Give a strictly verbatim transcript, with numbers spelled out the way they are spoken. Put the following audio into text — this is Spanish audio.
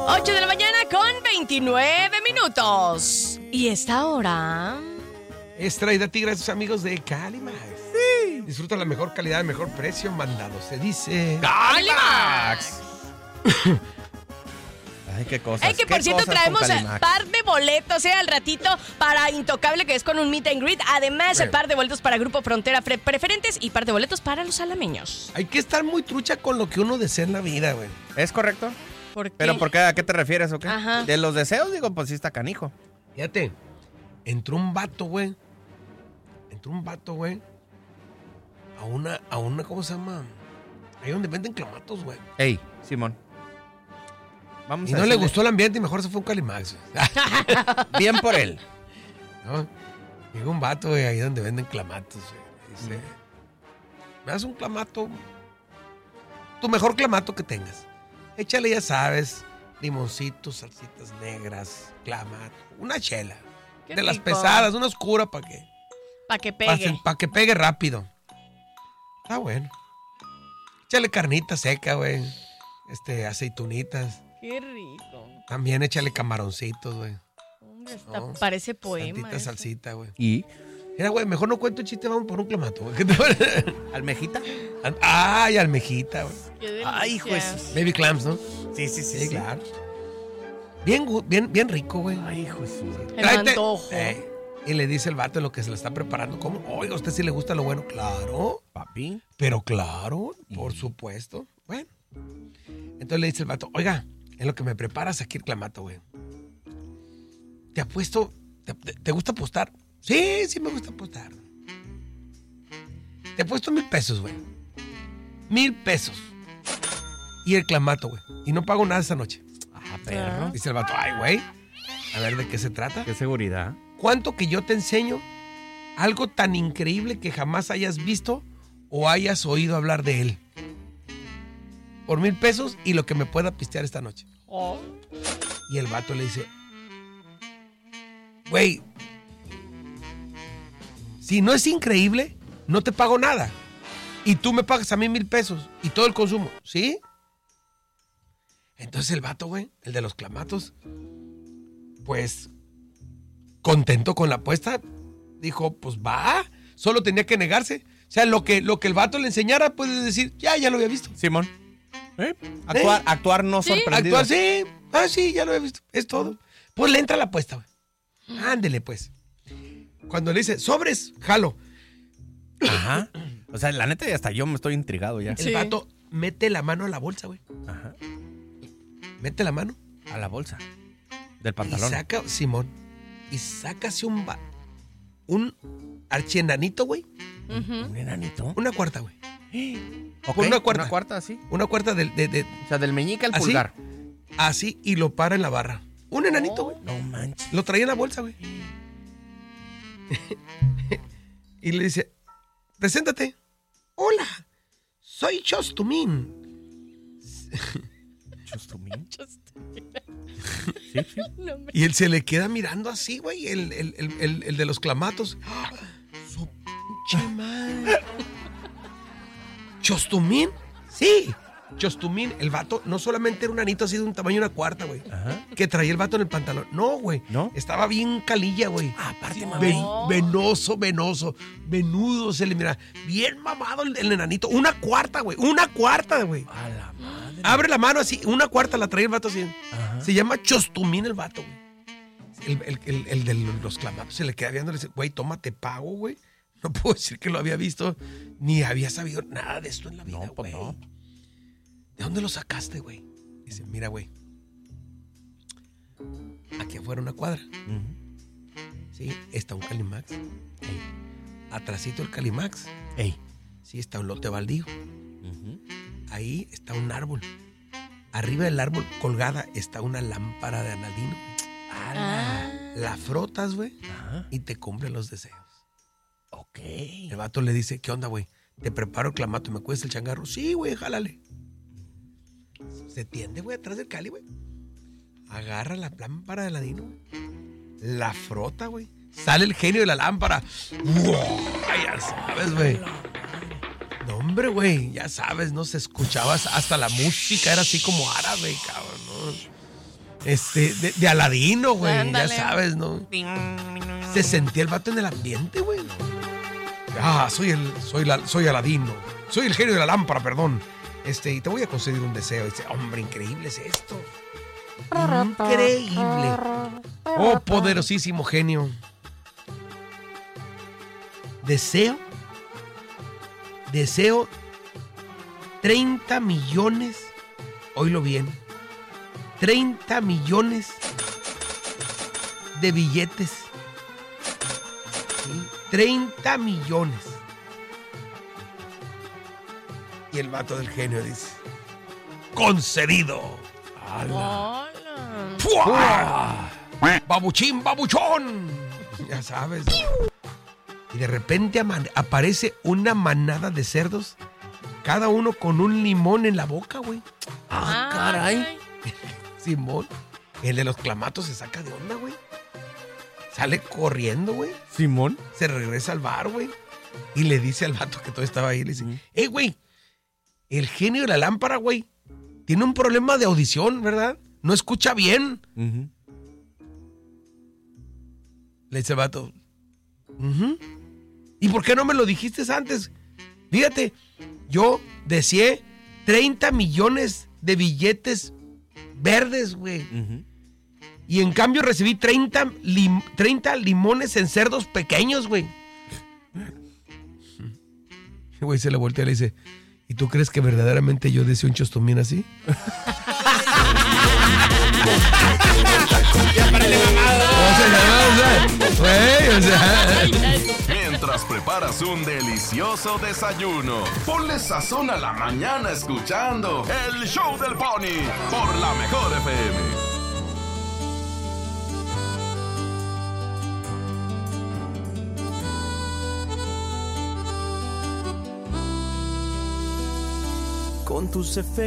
ocho de la mañana con veintinueve minutos. Y esta hora es traída a ti gracias, amigos de Calimax. Sí. Disfruta la mejor calidad, el mejor precio mandado. Se dice Calimax. Ay, qué cosas. Ay, que qué por cierto cosas traemos con Calimax. par de boletos, eh, al ratito para Intocable, que es con un meet and greet. Además, el par de boletos para Grupo Frontera Pre- Preferentes y par de boletos para los alameños. Hay que estar muy trucha con lo que uno desea en la vida, güey. ¿Es correcto? ¿Por qué? ¿Pero por qué? ¿A qué te refieres o qué? Ajá. De los deseos, digo, pues sí está canijo. Fíjate, entró un vato, güey. Entró un vato, güey. A una, a una, ¿cómo se llama? Ahí donde venden clamatos, güey. Ey, Simón. Vamos Y a no le decirle- gustó el ambiente y mejor se fue un Calimax. Bien por él. ¿No? Llegó un vato, güey, ahí donde venden clamatos, güey. Dice, ¿me das un clamato? Tu mejor clamato que tengas. Échale, ya sabes, limoncitos, salsitas negras, clamato, una chela. Qué de las rico. pesadas, una oscura para que, Para que para pegue. que pegue rápido. Está bueno. Échale carnita seca, güey. Este, aceitunitas. Qué rico. También échale camaroncitos, güey. Hombre, hasta No, parece poema. Tantita eso. salsita, güey. ¿Y? Mira, güey, mejor no cuento el chiste, vamos por un clamato, güey. ¿Qué te parece? ¿Almejita? Ay, almejita, güey. Qué delicia. Ay, hijo de su- Baby clams, ¿no? Sí, sí, sí. Sí, claro. Bien, gu- bien, bien rico, güey. Ay, hijo de su- El antojo. Eh, y le dice el vato en lo que se le está preparando. ¿Cómo? Oiga, ¿a usted sí le gusta lo bueno? Claro. Papi. Pero claro, por supuesto. Bueno. Entonces le dice el vato, oiga, en lo que me preparas aquí el clamato, güey. Te apuesto, te, te- ¿te gusta apostar? Sí, sí me gusta apostar. Te apuesto mil pesos, güey. Mil pesos. Y el clamato, güey. Y no pago nada esa noche. Ah, perro. Dice el vato, ay, güey. A ver, ¿de qué se trata? Qué seguridad. ¿Cuánto que yo te enseño algo tan increíble que jamás hayas visto o hayas oído hablar de él? Por mil pesos y lo que me pueda pistear esta noche. Oh. Y el vato le dice, güey, si no es increíble, no te pago nada. Y tú me pagas a mí mil pesos y todo el consumo, ¿sí? Entonces el vato, güey, el de los clamatos, pues, contento con la apuesta, dijo, pues va, solo tenía que negarse. O sea, lo que, lo que el vato le enseñara, puede decir, ya, ya lo había visto. Simón. ¿Eh? Actuar, ¿Eh? actuar no Sí. sorprendido. Actuar, sí, ah, sí, ya lo había visto, es todo. Pues le entra la apuesta, güey. Ándele, pues. Cuando le dice, sobres, jalo. Ajá. O sea, la neta, hasta yo me estoy intrigado ya. El Sí. vato mete la mano a la bolsa, güey. Ajá. Mete la mano A la bolsa. Del y pantalón. saca, Simón, y saca así un, ba- un archienanito, güey. Ujú. Un enanito. Una cuarta, güey. Ok, Con una cuarta. Una cuarta, así. Una cuarta de, de- de- O sea, del meñique al ¿Así? pulgar. así y lo para en la barra. Un enanito, güey. No manches. Lo traía en la bolsa, güey. Y le dice, preséntate. Hola, soy Chostumín. Chustumín. Sí, sí. No me- Y él se le queda mirando así, güey, el, el- el- el- el de los clamatos. ¡Ah! Su pinche madre. ¿Chostumín? Sí. Chostumín, el vato no solamente era un anito así de un tamaño una cuarta, güey. Ajá. Que traía el vato en el pantalón. No, güey. ¿No? Estaba bien calilla, güey. Ah, aparte, Sí, mamá. ven- venoso, venoso. Venudo se le mira. Bien mamado el, el enanito. Una cuarta, güey. Una cuarta, güey. A la madre. Abre la mano así. Una cuarta la traía el vato así. Ajá. Se llama Chostumín el vato, güey. El, el- el- el de los clamatos se le queda viendo y le dice, güey, toma, te pago, güey. No puedo decir que lo había visto, ni había sabido nada de esto en la vida, No, pues güey. no. ¿De dónde lo sacaste, güey? Dice, mira, güey. Aquí afuera una cuadra. Ujú. Sí, está un Calimax. Ey. Atrasito el Calimax. Ey. Sí, está un lote baldío. Ujú. Ahí está un árbol. Arriba del árbol, colgada, está una lámpara de anadino. Ah. La frotas, güey, Ajá. y te cumple los deseos. Ok. El vato le dice, ¿qué onda, güey? Te preparo el clamato y me cuesta el changarro. Sí, güey, jálale. Se tiende, güey, atrás del Cali, güey. Agarra la lámpara de Aladino, güey. La frota, güey. Sale el genio de la lámpara. ¡Wow! Ya sabes, güey. No, hombre, güey, ya sabes, ¿no? Se escuchaba hasta la música, era así como árabe, cabrón, ¿no? Este, de, de Aladino, güey. Ándale. Ya sabes, ¿no? Se sentía el vato en el ambiente, güey. Ah, soy el, soy la, soy Aladino. Soy el genio de la lámpara, perdón. Este, y te voy a conceder un deseo. Dice, hombre, increíble es esto. Increíble. Oh, poderosísimo genio. Deseo. Deseo treinta millones. Oílo bien. treinta millones de billetes. ¿Sí? treinta millones. Y el vato del genio dice: concedido. Hola. ¡Fua! Babuchín, babuchón. Ya sabes. Y de repente ama- aparece una manada de cerdos, cada uno con un limón en la boca, güey. Ah, caray. Simón, el de los clamatos se saca de onda, güey. Sale corriendo, güey. Simón. Se regresa al bar, güey. Y le dice al vato que todo estaba ahí, le dice, hey, güey, el genio de la lámpara, güey, tiene un problema de audición, ¿verdad? No escucha bien. Uh-huh. Le dice el vato, "Ujú. ¿Y por qué no me lo dijiste antes? Fíjate, yo deseé treinta millones de billetes verdes, güey. Uh-huh. Y en cambio recibí treinta, lim- treinta limones en cerdos pequeños, güey. El güey se le voltea y le dice, ¿y tú crees que verdaderamente yo deseo un chostomín así? Ya párale, mamado. O sea, o sea, güey, o sea. Mientras preparas un delicioso desayuno, ponle sazón a la mañana escuchando el Show del Pony por la Mejor F M. Con tus efectos